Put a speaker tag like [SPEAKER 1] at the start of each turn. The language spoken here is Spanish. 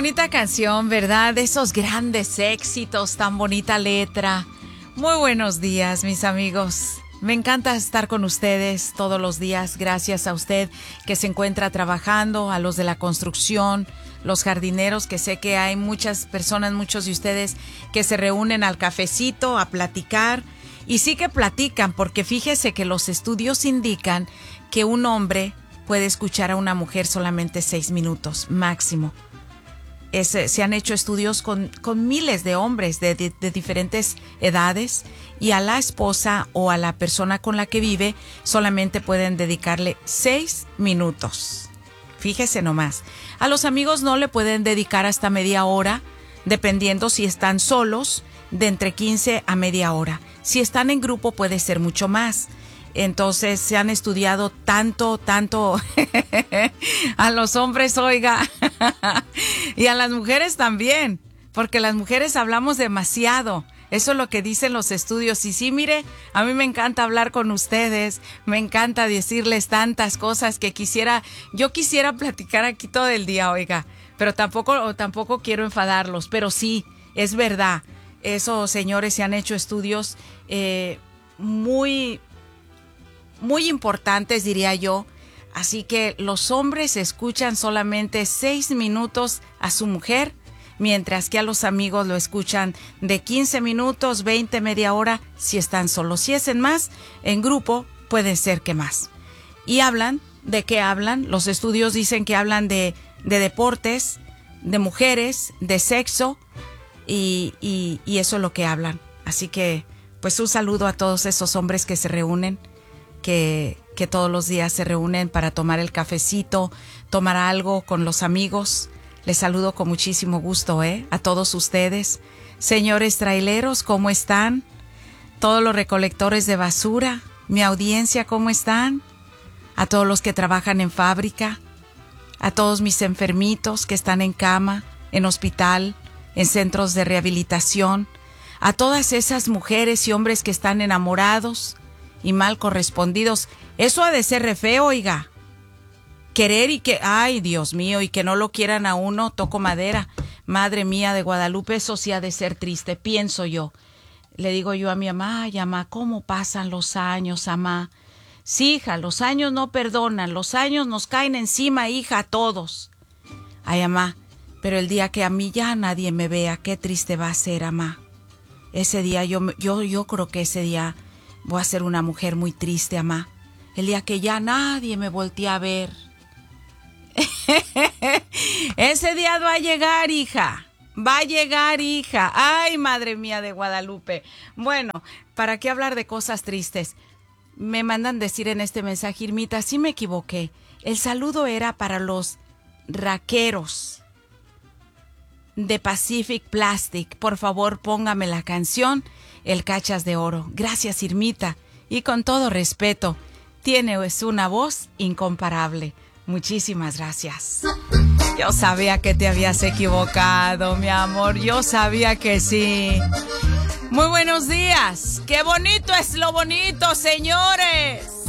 [SPEAKER 1] bonita canción, ¿verdad? De esos grandes éxitos, tan bonita letra. Muy buenos días, mis amigos. Me encanta estar con ustedes todos los días. Gracias a usted que se encuentra trabajando, a los de la construcción, los jardineros, que sé que hay muchas personas, muchos de ustedes que se reúnen al cafecito a platicar. Y sí que platican, porque fíjese que los estudios indican que un hombre puede escuchar a una mujer solamente 6 minutos máximo. Se han hecho estudios con miles de hombres de diferentes edades, y a la esposa o a la persona con la que vive solamente pueden dedicarle 6 minutos. Fíjese nomás. A los amigos no le pueden dedicar hasta media hora, dependiendo si están solos, de entre 15 a media hora. Si están en grupo puede ser mucho más. Entonces se han estudiado tanto a los hombres, oiga, y a las mujeres también, porque las mujeres hablamos demasiado. Eso es lo que dicen los estudios. Y sí, mire, a mí me encanta hablar con ustedes, me encanta decirles tantas cosas que yo quisiera platicar aquí todo el día, oiga, pero tampoco quiero enfadarlos, pero sí, es verdad. Eso, señores, se han hecho estudios muy importantes, diría yo. Así que los hombres escuchan solamente 6 minutos a su mujer, mientras que a los amigos lo escuchan de 15 minutos, 20, media hora, si están solos. Si es en más, en grupo, puede ser que más. ¿Y hablan? ¿De qué hablan? Los estudios dicen que hablan de deportes, de mujeres, de sexo, y eso es lo que hablan. Así que, pues un saludo a todos esos hombres que se reúnen, que todos los días se reúnen para tomar el cafecito, tomar algo con los amigos. Les saludo con muchísimo gusto, a todos ustedes. Señores traileros, ¿cómo están? Todos los recolectores de basura, mi audiencia, ¿cómo están? A todos los que trabajan en fábrica, a todos mis enfermitos que están en cama, en hospital, en centros de rehabilitación, a todas esas mujeres y hombres que están enamorados y mal correspondidos. Eso ha de ser re feo, oiga. Querer y que, ay, Dios mío, y que no lo quieran a uno, toco madera. Madre mía de Guadalupe, eso sí ha de ser triste, pienso yo. Le digo yo a mi mamá, ay, mamá, ¿cómo pasan los años, mamá? Sí, hija, los años no perdonan, los años nos caen encima, hija, a todos. Ay, mamá, pero el día que a mí ya nadie me vea, qué triste va a ser, mamá. Ese día, yo creo que ese día voy a ser una mujer muy triste, mamá. El día que ya nadie me voltee a ver. Ese día va a llegar, hija. Va a llegar, hija. Ay, madre mía de Guadalupe. Bueno, ¿para qué hablar de cosas tristes? Me mandan decir en este mensaje, Irmita, sí me equivoqué. El saludo era para los raqueros de Pacific Plastic. Por favor, póngame la canción El Cachas de Oro. Gracias, Irmita. Y con todo respeto, tienes una voz incomparable. Muchísimas gracias. Yo sabía que te habías equivocado, mi amor. Yo sabía que sí. Muy buenos días. ¡Qué bonito es lo bonito, señores!